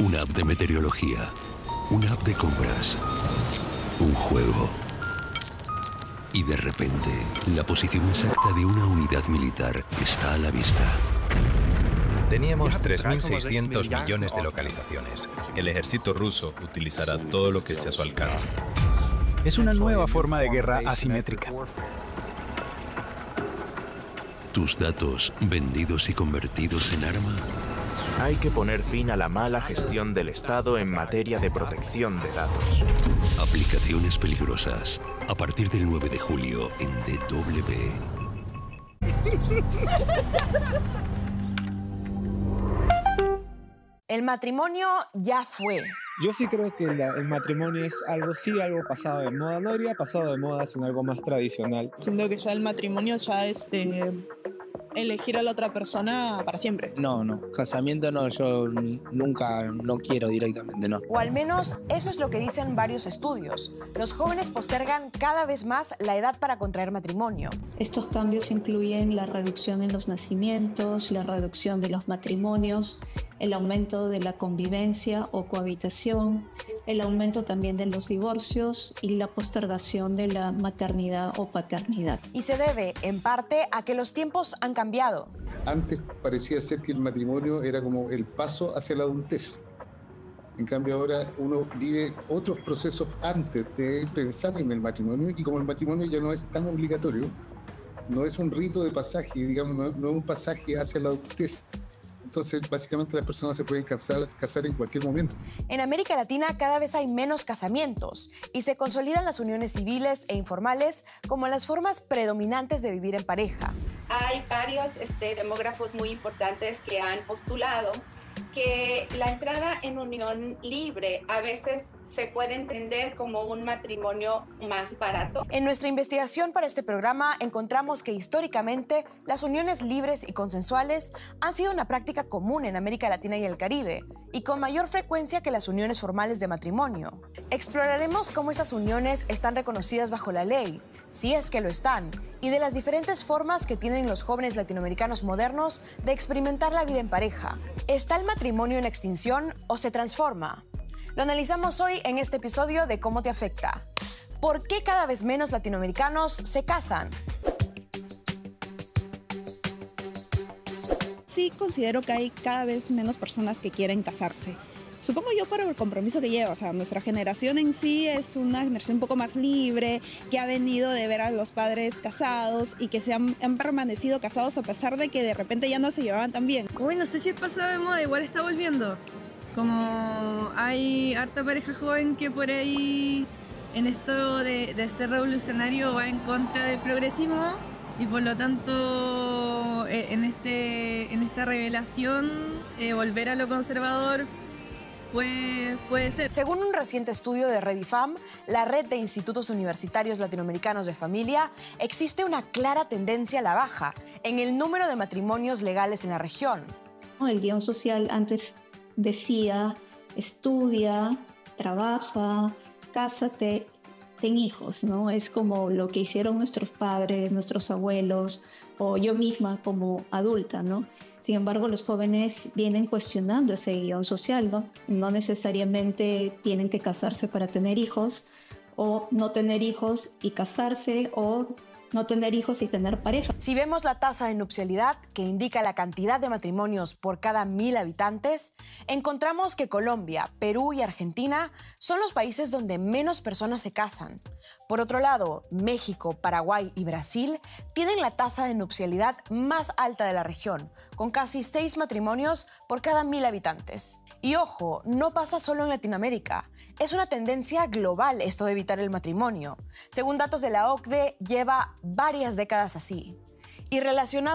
Una app de meteorología, una app de compras, un juego. Y de repente, la posición exacta de una unidad militar está a la vista. Teníamos 3.600 millones de localizaciones. El ejército ruso utilizará todo lo que esté a su alcance. Es una nueva forma de guerra asimétrica. ¿Tus datos vendidos y convertidos en arma? Hay que poner fin a la mala gestión del Estado en materia de protección de datos. Aplicaciones peligrosas. A partir del 9 de julio en DW. El matrimonio ya fue. Yo sí creo que el matrimonio es algo pasado de moda. No diría pasado de moda, sino algo más tradicional. Siento que ya el matrimonio ya es elegir a la otra persona para siempre. No, casamiento no, yo nunca, no quiero directamente, no. O al menos eso es lo que dicen varios estudios. Los jóvenes postergan cada vez más la edad para contraer matrimonio. Estos cambios incluyen la reducción en los nacimientos, la reducción de los matrimonios, el aumento de la convivencia o cohabitación, el aumento también de los divorcios y la postergación de la maternidad o paternidad. Y se debe, en parte, a que los tiempos han cambiado. Antes parecía ser que el matrimonio era como el paso hacia la adultez. En cambio ahora uno vive otros procesos antes de pensar en el matrimonio, y como el matrimonio ya no es tan obligatorio, no es un rito de pasaje, digamos, no es un pasaje hacia la adultez. Entonces, básicamente las personas se pueden casar en cualquier momento. En América Latina cada vez hay menos casamientos y se consolidan las uniones civiles e informales como las formas predominantes de vivir en pareja. Hay varios demógrafos muy importantes que han postulado que la entrada en unión libre a veces se puede entender como un matrimonio más barato. En nuestra investigación para este programa encontramos que históricamente las uniones libres y consensuales han sido una práctica común en América Latina y el Caribe, y con mayor frecuencia que las uniones formales de matrimonio. Exploraremos cómo estas uniones están reconocidas bajo la ley, si es que lo están, y de las diferentes formas que tienen los jóvenes latinoamericanos modernos de experimentar la vida en pareja. ¿Está el matrimonio en extinción o se transforma? Lo analizamos hoy en este episodio de Cómo te afecta. ¿Por qué cada vez menos latinoamericanos se casan? Sí considero que hay cada vez menos personas que quieren casarse. Supongo yo por el compromiso que lleva, o sea, nuestra generación en sí es una generación un poco más libre, que ha venido de ver a los padres casados y que han permanecido casados a pesar de que de repente ya no se llevaban tan bien. Uy, no sé si es pasado de moda, igual está volviendo. Como hay harta pareja joven que por ahí en esto de ser revolucionario va en contra del progresismo y por lo tanto en esta revelación volver a lo conservador puede ser. Según un reciente estudio de Redifam, la red de institutos universitarios latinoamericanos de familia, existe una clara tendencia a la baja en el número de matrimonios legales en la región. El guión social antes decía: estudia, trabaja, cásate, ten hijos, ¿no? Es como lo que hicieron nuestros padres, nuestros abuelos o yo misma como adulta, ¿no? Sin embargo, los jóvenes vienen cuestionando ese guión social, ¿no? No necesariamente tienen que casarse para tener hijos, o no tener hijos y casarse, o no tener hijos y tener pareja. Si vemos la tasa de nupcialidad, que indica la cantidad de matrimonios por cada 1000 habitantes, encontramos que Colombia, Perú y Argentina son los países donde menos personas se casan. Por otro lado, México, Paraguay y Brasil tienen la tasa de nupcialidad más alta de la región, con casi 6 matrimonios por cada 1000 habitantes. Y ojo, no pasa solo en Latinoamérica. Es una tendencia global esto de evitar el matrimonio. Según datos de la OCDE, lleva varias décadas así. Y relacionado